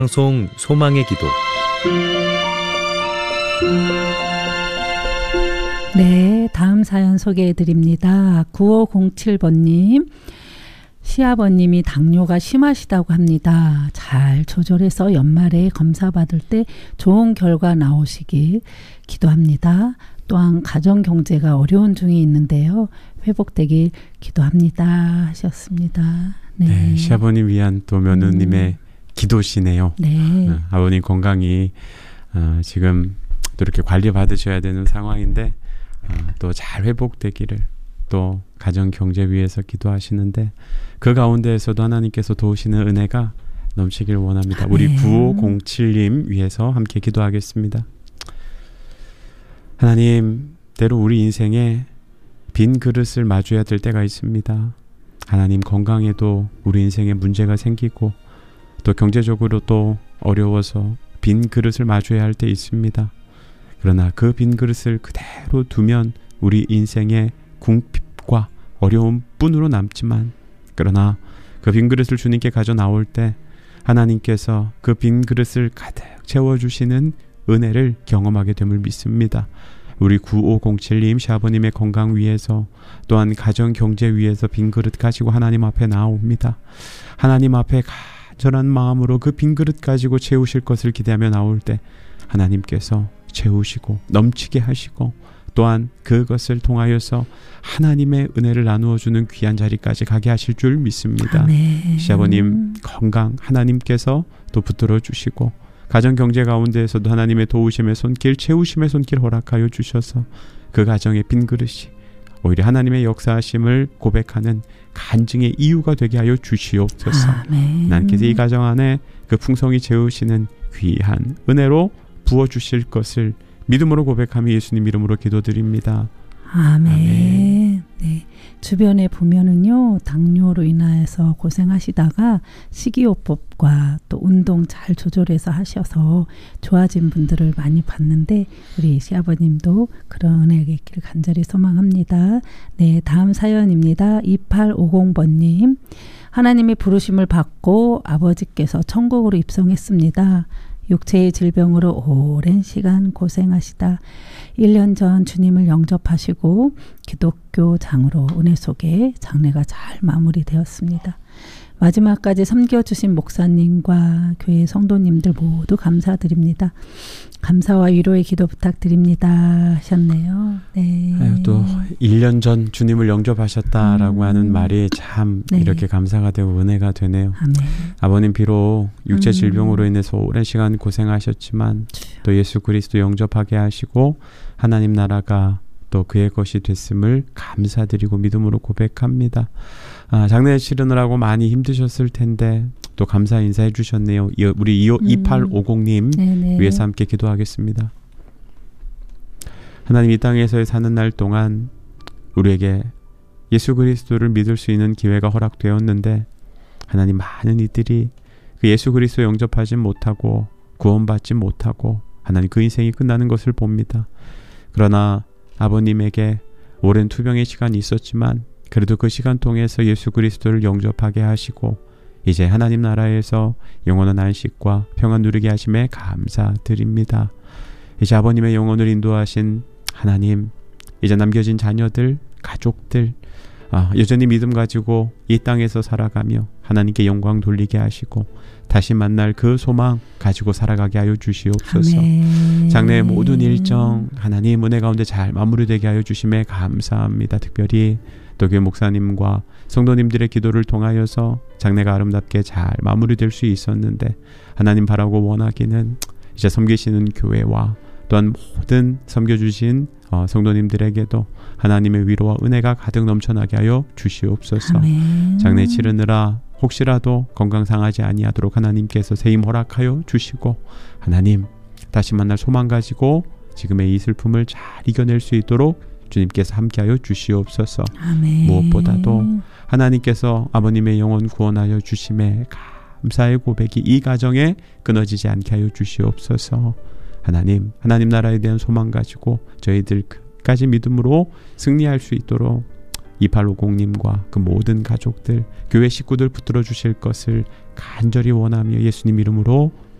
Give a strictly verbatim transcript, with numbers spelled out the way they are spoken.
방송 소망의 기도. 네, 다음 사연 소개해 드립니다. 구오공칠 번님. 시아버님이 당뇨가 심하시다고 합니다. 잘 조절해서 연말에 검사 받을 때 좋은 결과 나오시길 기도합니다. 또한 가정 경제가 어려운 중에 있는데요. 회복되길 기도합니다 하셨습니다. 네, 네, 시아버님 위한 또 며느님의 음. 기도시네요. 네. 어, 아버님 건강이 어, 지금 또 이렇게 관리 받으셔야 되는 상황인데 어, 또 잘 회복되기를 또 가정 경제 위해서 기도하시는데 그 가운데에서도 하나님께서 도우시는 은혜가 넘치길 원합니다. 아멘. 우리 구오공칠님 위해서 함께 기도하겠습니다. 하나님, 때로 우리 인생에 빈 그릇을 마주해야 될 때가 있습니다. 하나님, 건강에도 우리 인생에 문제가 생기고 또 경제적으로 또 어려워서 빈 그릇을 마주해야 할 때 있습니다. 그러나 그 빈 그릇을 그대로 두면 우리 인생의 궁핍과 어려움 뿐으로 남지만, 그러나 그 빈 그릇을 주님께 가져 나올 때 하나님께서 그 빈 그릇을 가득 채워주시는 은혜를 경험하게 됨을 믿습니다. 우리 구오공칠님 시아버님의 건강 위해서 또한 가정 경제 위해서 빈 그릇 가지고 하나님 앞에 나옵니다. 하나님 앞에 간절한 마음으로 그 빈 그릇 가지고 채우실 것을 기대하며 나올 때 하나님께서 채우시고 넘치게 하시고 또한 그것을 통하여서 하나님의 은혜를 나누어주는 귀한 자리까지 가게 하실 줄 믿습니다. 아멘. 시아버님 건강 하나님께서 또 붙들어 주시고 가정경제 가운데에서도 하나님의 도우심의 손길, 채우심의 손길 허락하여 주셔서 그 가정의 빈 그릇이 오히려 하나님의 역사하심을 고백하는 간증의 이유가 되게 하여 주시옵소서. 아멘. 하나님께서 이 가정 안에 그 풍성히 채우시는 귀한 은혜로 부어주실 것을 믿음으로 고백하며 예수님 이름으로 기도드립니다. 아멘. 아멘. 네, 주변에 보면은요, 당뇨로 인해서 고생하시다가 식이요법과 또 운동 잘 조절해서 하셔서 좋아진 분들을 많이 봤는데 우리 시아버님도 그런 은혜가 있기를 간절히 소망합니다. 네, 다음 사연입니다. 이팔오공 번님. 하나님의 부르심을 받고 아버지께서 천국으로 입성했습니다. 육체의 질병으로 오랜 시간 고생하시다 일 년 전 주님을 영접하시고 기독교 장으로 은혜 속에 장례가 잘 마무리되었습니다. 마지막까지 섬겨주신 목사님과 교회 성도님들 모두 감사드립니다. 감사와 위로의 기도 부탁드립니다 하셨네요. 네. 아유, 또 일 년 전 주님을 영접하셨다라고 음. 하는 말이 참 네. 이렇게 감사가 되고 은혜가 되네요. 아멘. 아버님 비록 육체 음. 질병으로 인해서 오랜 시간 고생하셨지만 또 예수 그리스도 영접하게 하시고 하나님 나라가 또 그의 것이 됐음을 감사드리고 믿음으로 고백합니다. 아, 장례 치르느라고 많이 힘드셨을 텐데 또 감사 인사해 주셨네요. 우리 음. 이팔오공님 네네. 위해서 함께 기도하겠습니다. 하나님 이 땅에서 사는 날 동안 우리에게 예수 그리스도를 믿을 수 있는 기회가 허락되었는데 하나님 많은 이들이 그 예수 그리스도 영접하지 못하고 구원받지 못하고 하나님 그 인생이 끝나는 것을 봅니다. 그러나 아버님에게 오랜 투병의 시간이 있었지만 그래도 그 시간 통해서 예수 그리스도를 영접하게 하시고 이제 하나님 나라에서 영원한 안식과 평안 누리게 하심에 감사드립니다. 이제 아버님의 영혼을 인도하신 하나님, 이제 남겨진 자녀들, 가족들 아, 여전히 믿음 가지고 이 땅에서 살아가며 하나님께 영광 돌리게 하시고 다시 만날 그 소망 가지고 살아가게 하여 주시옵소서. 아멘. 장래의 모든 일정 하나님 은혜 가운데 잘 마무리되게 하여 주심에 감사합니다. 특별히 또 교회 목사님과 성도님들의 기도를 통하여서 장래가 아름답게 잘 마무리될 수 있었는데 하나님 바라고 원하기는 이제 섬기시는 교회와 또한 모든 섬겨주신 어, 성도님들에게도 하나님의 위로와 은혜가 가득 넘쳐나게 하여 주시옵소서. 아멘. 장래 치르느라 혹시라도 건강 상하지 아니하도록 하나님께서 세임 허락하여 주시고 하나님 다시 만날 소망 가지고 지금의 이 슬픔을 잘 이겨낼 수 있도록 주님께서 함께하여 주시옵소서. 아멘. 무엇보다도 하나님께서 아버님의 영혼 구원하여 주심에 감사의 고백이 이 가정에 끊어지지 않게 하여 주시옵소서. 하나님, 하나님 나라에 대한 소망 가지고 저희들 끝까지 믿음으로 승리할 수 있도록 이팔오공님과 그 모든 가족들, 교회 식구들 붙들어 주실 것을 간절히 원하며 예수님 이름으로